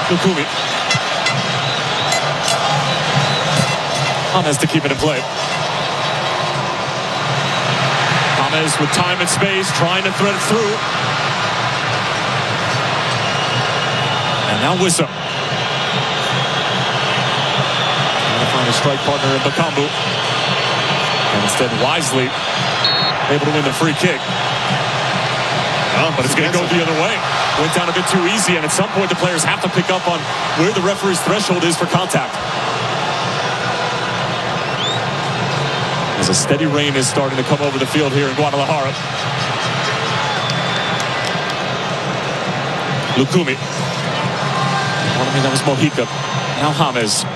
Lukumi. James to keep it in play. James with time and space, trying to thread it through. And now Wissa. Trying to find a strike partner in Bakambu. And instead, wisely able to win the free kick. But it's going to go the other way. Went down a bit too easy, and at some point the players have to pick up on where the referee's threshold is for contact. As a steady rain is starting to come over the field here in Guadalajara. Lukumi. That was Mojica. Now James.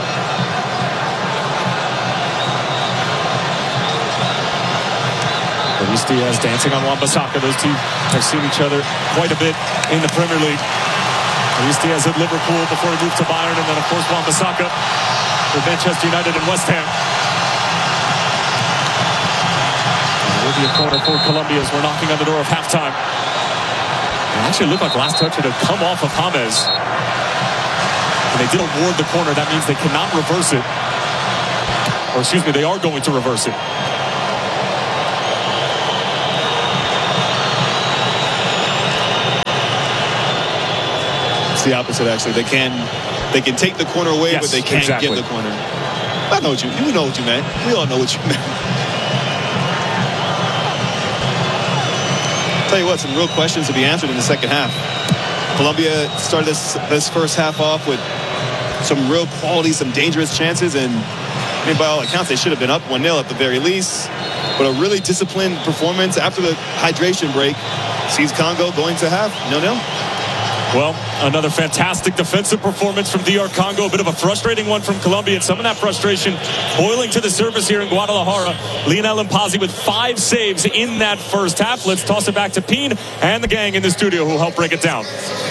Luis Diaz dancing on Wan-Bissaka. Those two have seen each other quite a bit in the Premier League. Luis Diaz at Liverpool before he moved to Bayern, and then of course Wan-Bissaka with Manchester United and West Ham. It will be a corner for Colombia as we're knocking on the door of halftime. It actually looked like last touch had come off of James. And they did award the corner. That means they cannot reverse it. Or excuse me, they are going to reverse it. The opposite, actually. They can take the corner away, yes, but they can't get the corner. I know what you know what you meant. We all know what you meant. Tell you what, some real questions to be answered in the second half. Colombia started this first half off with some real quality, some dangerous chances, and I mean, by all accounts they should have been up 1-0 at the very least. But a really disciplined performance after the hydration break sees Congo going to half 0-0. Well, another fantastic defensive performance from DR Congo. A bit of a frustrating one from Colombia. And some of that frustration boiling to the surface here in Guadalajara. Lionel Mpazi with 5 saves in that first half. Let's toss it back to Peen and the gang in the studio who will help break it down.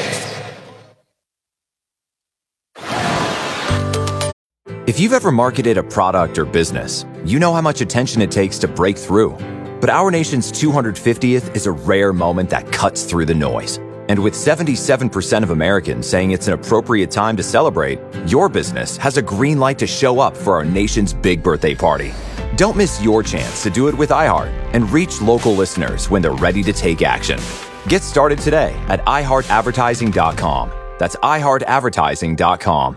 If you've ever marketed a product or business, you know how much attention it takes to break through. But our nation's 250th is a rare moment that cuts through the noise. And with 77% of Americans saying it's an appropriate time to celebrate, your business has a green light to show up for our nation's big birthday party. Don't miss your chance to do it with iHeart and reach local listeners when they're ready to take action. Get started today at iHeartAdvertising.com. That's iHeartAdvertising.com.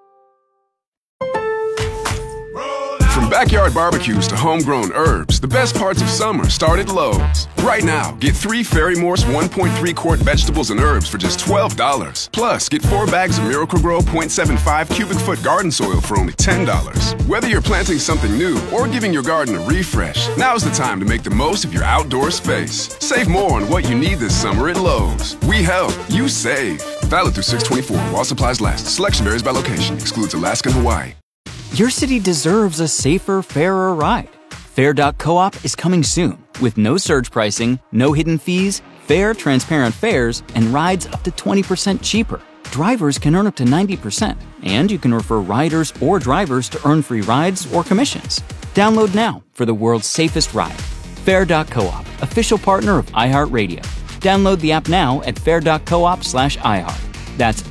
From backyard barbecues to homegrown herbs, the best parts of summer start at Lowe's. Right now, get 3 Ferry Morse 1.3 quart vegetables and herbs for just $12. Plus, get 4 bags of Miracle-Gro 0.75 cubic foot garden soil for only $10. Whether you're planting something new or giving your garden a refresh, now's the time to make the most of your outdoor space. Save more on what you need this summer at Lowe's. We help, you save. Valid through 6/24 while supplies last. Selection varies by location. Excludes Alaska and Hawaii. Your city deserves a safer, fairer ride. Fair.coop is coming soon with no surge pricing, no hidden fees, fair, transparent fares, and rides up to 20% cheaper. Drivers can earn up to 90%, and you can refer riders or drivers to earn free rides or commissions. Download now for the world's safest ride. Fair.coop, official partner of iHeartRadio. Download the app now at fair.coop/iHeart. That's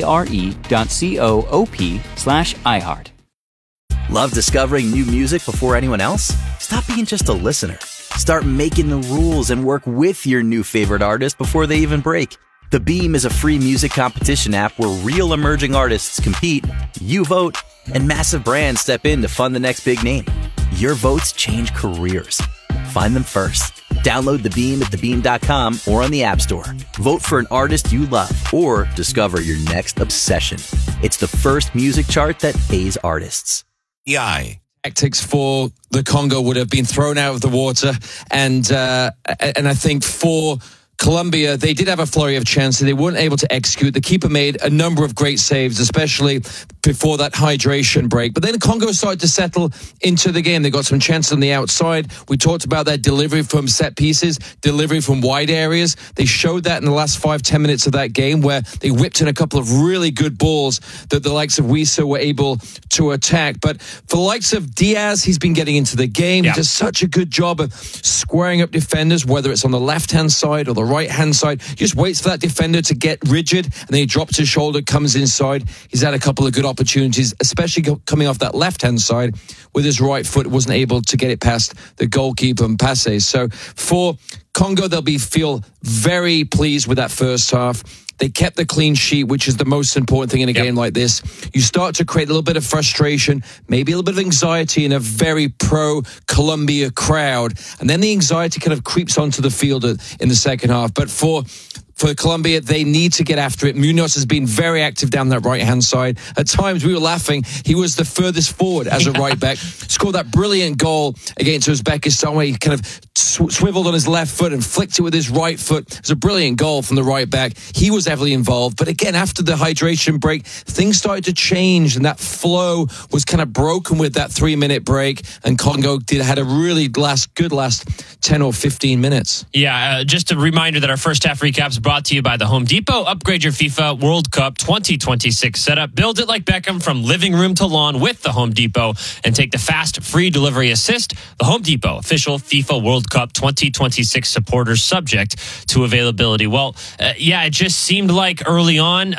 FARE.coop/iHeart. Love discovering new music before anyone else? Stop being just a listener. Start making the rules and work with your new favorite artist before they even break. The Beam is a free music competition app where real emerging artists compete, you vote, and massive brands step in to fund the next big name. Your votes change careers. Find them first. Download The Beam at thebeam.com or on the App Store. Vote for an artist you love or discover your next obsession. It's the first music chart that pays artists. Tactics for the Congo would have been thrown out of the water, and I think for Colombia, they did have a flurry of chances. They weren't able to execute. The keeper made a number of great saves, especially before that hydration break. But then Congo started to settle into the game. They got some chances on the outside. We talked about that delivery from set pieces, delivery from wide areas. They showed that in the last 5-10 minutes of that game where they whipped in a couple of really good balls that the likes of Wissa were able to attack. But for the likes of Diaz, he's been getting into the game. He does such a good job of squaring up defenders, whether it's on the left-hand side or the right-hand side. Just waits for that defender to get rigid, and then he drops his shoulder, comes inside. He's had a couple of good opportunities, especially coming off that left-hand side with his right foot, wasn't able to get it past the goalkeeper and Mpasse. So for Congo, they'll feel very pleased with that first half. They kept the clean sheet, which is the most important thing in a game like this. You start to create a little bit of frustration, maybe a little bit of anxiety in a very pro-Colombia crowd. And then the anxiety kind of creeps onto the field in the second half. But for Colombia, they need to get after it. Munoz has been very active down that right-hand side. At times, we were laughing. He was the furthest forward as a right back. Scored that brilliant goal against Uzbekistan where he kind of swiveled on his left foot and flicked it with his right foot. It was a brilliant goal from the right back. He was heavily involved. But again, after the hydration break, things started to change, and that flow was kind of broken with that 3-minute break. And Congo had a really good last 10 or 15 minutes. Yeah, just a reminder that our first half recaps brought to you by the Home Depot. Upgrade your FIFA World Cup 2026 setup. Build it like Beckham from living room to lawn with the Home Depot and take the fast free delivery assist. The Home Depot, official FIFA World Cup 2026 supporters, subject to availability. Well, it just seemed like early on,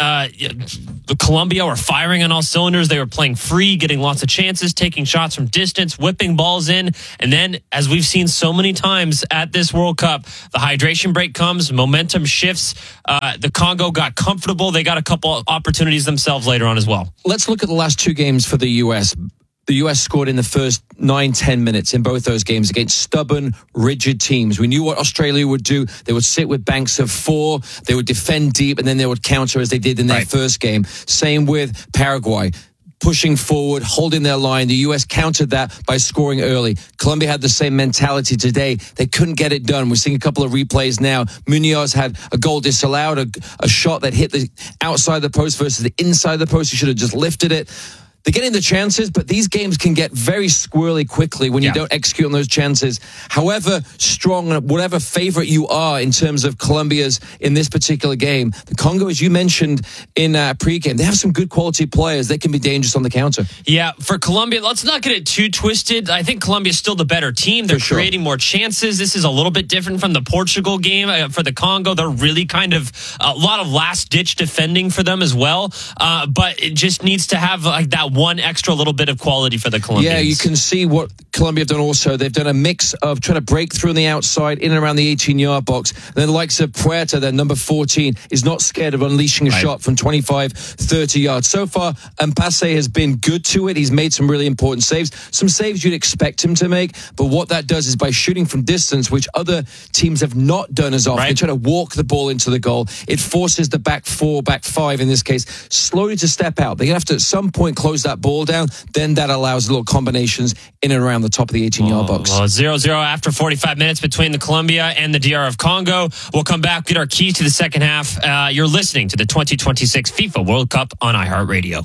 Colombia were firing on all cylinders. They were playing free, getting lots of chances, taking shots from distance, whipping balls in. And then, as we've seen so many times at this World Cup, the hydration break comes, momentum shifts. The Congo got comfortable. They got a couple opportunities themselves later on as well. Let's look at the last two games for the U.S. The U.S. scored in the first 9-10 minutes in both those games against stubborn, rigid teams. We knew what Australia would do. They would sit with banks of 4. They would defend deep, and then they would counter as they did in their first game. Same with Paraguay. Pushing forward, holding their line. The U.S. countered that by scoring early. Colombia had the same mentality today. They couldn't get it done. We're seeing a couple of replays now. Munoz had a goal disallowed, a shot that hit the outside of the post versus the inside of the post. He should have just lifted it. They're getting the chances, but these games can get very squirrely quickly when you don't execute on those chances. However strong, whatever favorite you are in terms of Colombia's in this particular game, the Congo, as you mentioned in pre-game, they have some good quality players. They can be dangerous on the counter. Yeah, for Colombia, let's not get it too twisted. I think Colombia's still the better team. They're creating more chances. This is a little bit different from the Portugal game. For the Congo, they're really kind of a lot of last-ditch defending for them as well. But it just needs to have like that one extra little bit of quality for the Colombians. Yeah, you can see what Colombia have done also. They've done a mix of trying to break through on the outside, in and around the 18-yard box. And then the likes of Puerta, their number 14, is not scared of unleashing a shot from 25, 30 yards. So far, Mpasse has been good to it. He's made some really important saves. Some saves you'd expect him to make. But what that does is by shooting from distance, which other teams have not done as often, they try to walk the ball into the goal. It forces the back 4, back 5 in this case, slowly to step out. They're going to have to at some point close that ball down. Then that allows little combinations in and around the top of the 18-yard box. Well, 0-0 after 45 minutes between the Colombia and the DR of Congo. We'll come back, get our keys to the second half. You're listening to the 2026 FIFA World Cup on iHeartRadio.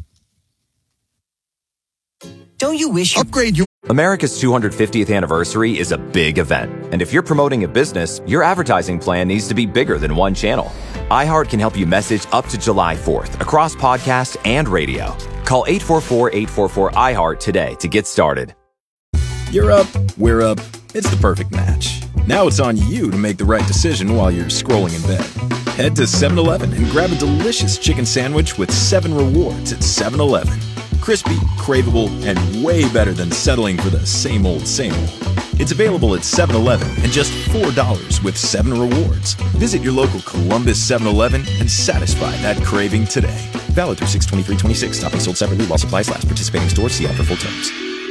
Don't you wish you upgrade your... America's 250th anniversary is a big event. And if you're promoting a business, your advertising plan needs to be bigger than one channel. iHeart can help you message up to July 4th across podcast and radio. Call 844-844-iHeart today to get started. You're up, we're up. It's the perfect match. Now it's on you to make the right decision while you're scrolling in bed. Head to 7-Eleven and grab a delicious chicken sandwich with 7 rewards at 7-Eleven. Crispy, craveable, and way better than settling for the same old, same old. It's available at 7-Eleven and just $4 with 7 rewards. Visit your local Columbus 7-Eleven and satisfy that craving today. Valid through 6/23/26. Stopping sold separately while supplies last. Participating stores see ad for full terms.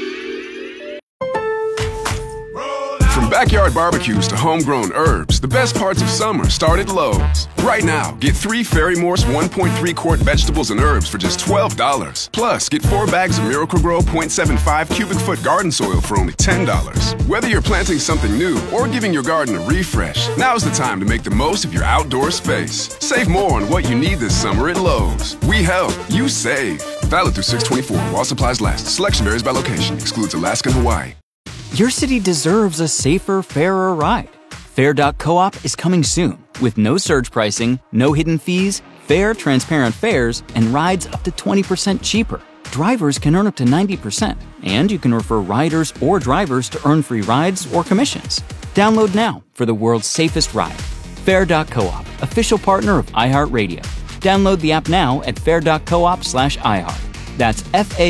From backyard barbecues to homegrown herbs, the best parts of summer start at Lowe's. Right now, get 3 Ferry-Morse 1.3 quart vegetables and herbs for just $12. Plus, get 4 bags of Miracle-Gro 0.75 cubic foot garden soil for only $10. Whether you're planting something new or giving your garden a refresh, now's the time to make the most of your outdoor space. Save more on what you need this summer at Lowe's. We help, you save. Valid through 6/24 while supplies last. Selection varies by location. Excludes Alaska and Hawaii. Your city deserves a safer, fairer ride. Fair.coop is coming soon with no surge pricing, no hidden fees, fair, transparent fares, and rides up to 20% cheaper. Drivers can earn up to 90%, and you can refer riders or drivers to earn free rides or commissions. Download now for the world's safest ride. Fair.coop, official partner of iHeartRadio. Download the app now at fair.coop/iHeart. That's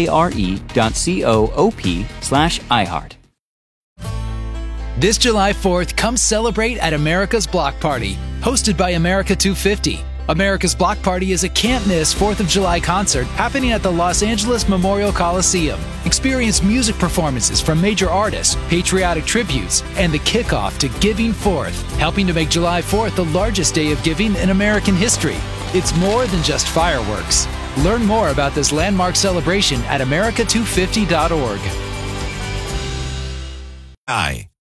FARE.coop/iHeart. This July 4th, come celebrate at America's Block Party, hosted by America 250. America's Block Party is a can't-miss 4th of July concert happening at the Los Angeles Memorial Coliseum. Experience music performances from major artists, patriotic tributes, and the kickoff to Giving Forth, helping to make July 4th the largest day of giving in American history. It's more than just fireworks. Learn more about this landmark celebration at america250.org. Hi.